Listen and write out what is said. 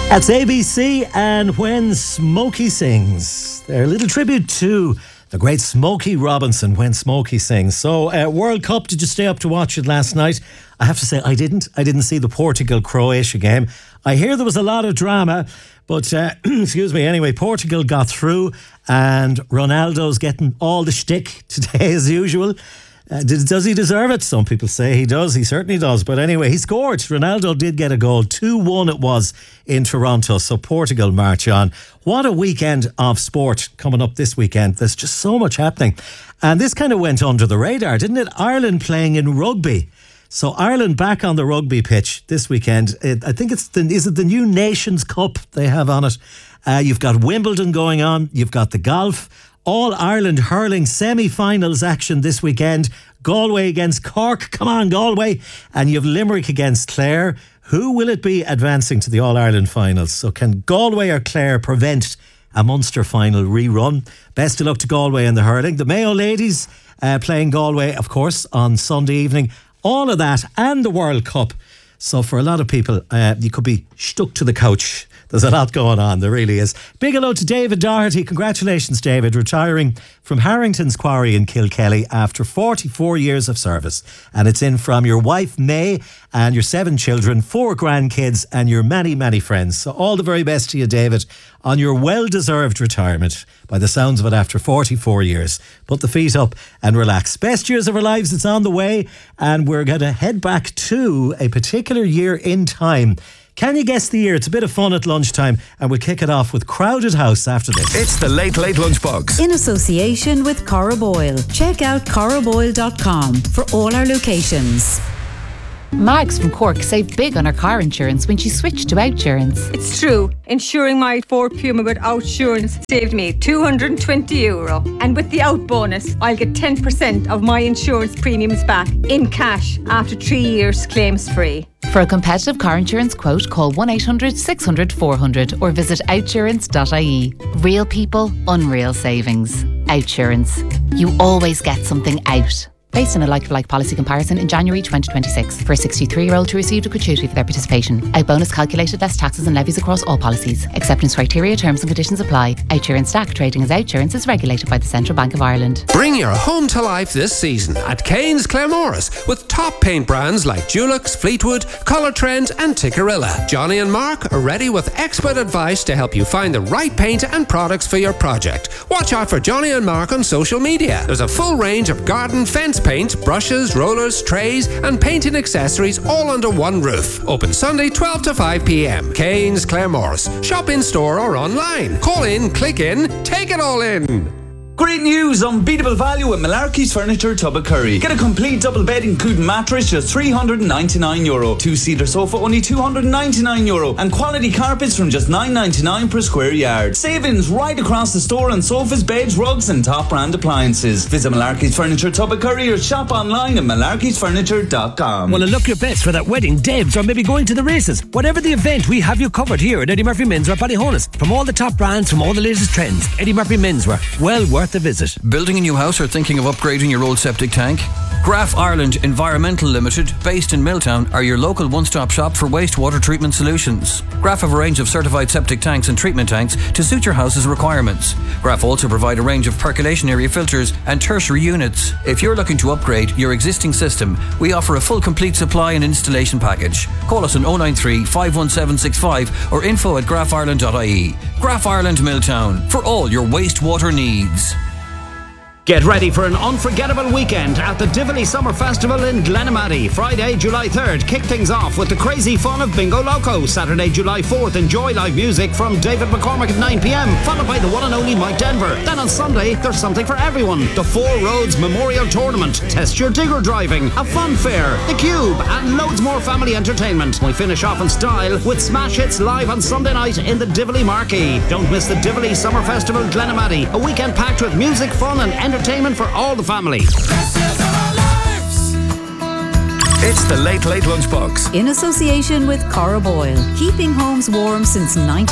That's ABC and When Smokey Sings. Their little tribute to the great Smokey Robinson, When Smokey Sings. So, World Cup, did you stay up to watch it last night? I have to say, I didn't. I didn't see the Portugal-Croatia game. I hear there was a lot of drama, but, excuse me, anyway, Portugal got through and Ronaldo's getting all the shtick today as usual. Does he deserve it? Some people say he does. He certainly does. But anyway, he scored. Ronaldo did get a goal. 2-1 it was in Toronto. So Portugal march on. What a weekend of sport coming up this weekend. There's just so much happening. And this kind of went under the radar, didn't it? Ireland playing in rugby. So Ireland back on the rugby pitch this weekend. I think is it the new Nations Cup they have on it? You've got Wimbledon going on. You've got the golf. All Ireland hurling semi-finals action this weekend. Galway against Cork. Come on, Galway. And you have Limerick against Clare. Who will it be advancing to the All-Ireland finals? So can Galway or Clare prevent a Munster final rerun? Best of luck to Galway in the hurling. The Mayo ladies playing Galway, of course, on Sunday evening. All of that and the World Cup. So for a lot of people, you could be stuck to the couch. There's a lot going on, there really is. Big hello to David Doherty. Congratulations, David, retiring from Harrington's Quarry in Kilkelly after 44 years of service. And it's in from your wife, May, and your 7 children, 4 grandkids, and your many, many friends. So all the very best to you, David, on your well-deserved retirement, by the sounds of it, after 44 years. Put the feet up and relax. Best years of our lives, it's on the way, and we're going to head back to a particular year in time. Can you guess the year? It's a bit of fun at lunchtime, and we'll kick it off with Crowded House after this. It's the Late Late Lunchbox. In association with Cora Boyle. Check out coraboyle.com for all our locations. Mags from Cork saved big on her car insurance when she switched to Outsurance. It's true. Insuring my Ford Puma with Outsurance saved me €220. And with the Out bonus, I'll get 10% of my insurance premiums back in cash after 3 years claims free. For a competitive car insurance quote, call 1-800-600-400 or visit outsurance.ie. Real people, unreal savings. Outsurance. You always get something out. Based on a like-for-like policy comparison in January 2026 for a 63-year-old who received a gratuity for their participation. Out bonus calculated less taxes and levies across all policies. Acceptance criteria, terms and conditions apply. Outsurance DAC trading as Outsurance is regulated by the Central Bank of Ireland. Bring your home to life this season at Kane's Claremorris with top paint brands like Dulux, Fleetwood, Colour Trend and Tikkurila. Johnny and Mark are ready with expert advice to help you find the right paint and products for your project. Watch out for Johnny and Mark on social media. There's a full range of garden fence paint, brushes, rollers, trays and painting accessories all under one roof. Open Sunday 12 to 5 p.m. Kane's Claremorris. Shop in store or online. Call in, click in, take it all in. Great news! Unbeatable value with Malarkey's Furniture, Tubbercurry. Get a complete double bed including mattress, just €399. 2-seater sofa, only €299. And quality carpets from just $9.99 per square yard. Savings right across the store on sofas, beds, rugs and top brand appliances. Visit Malarkey's Furniture, Tubbercurry or shop online at malarkeysfurniture.com. Want to look your best for that wedding, debs or maybe going to the races? Whatever the event, we have you covered here at Eddie Murphy Menswear Ballyhonus. From all the top brands, from all the latest trends, Eddie Murphy Menswear, well worth the visit. Building a new house or thinking of upgrading your old septic tank? Graf Ireland Environmental Limited, based in Milltown, are your local one-stop shop for wastewater treatment solutions. Graf have a range of certified septic tanks and treatment tanks to suit your house's requirements. Graf also provide a range of percolation area filters and tertiary units. If you're looking to upgrade your existing system, we offer a full complete supply and installation package. Call us on 093 51765 or info@grafireland.ie. Graf Ireland Milltown, for all your wastewater needs. Get ready for an unforgettable weekend at the Tivoli Summer Festival in Glenamaddy. Friday, July 3rd, kick things off with the crazy fun of Bingo Loco. Saturday, July 4th, enjoy live music from David McCormick at 9 p.m, followed by the one and only Mike Denver. Then on Sunday, there's something for everyone. The Four Roads Memorial Tournament, test your digger driving, a fun fair, the Cube, and loads more family entertainment. We finish off in style with Smash Hits live on Sunday night in the Tivoli Marquee. Don't miss the Tivoli Summer Festival Glenamaddy, a weekend packed with music, fun and entertainment for all the family. It's the Late Late Lunchbox. In association with Cora Boyle. Keeping homes warm since 19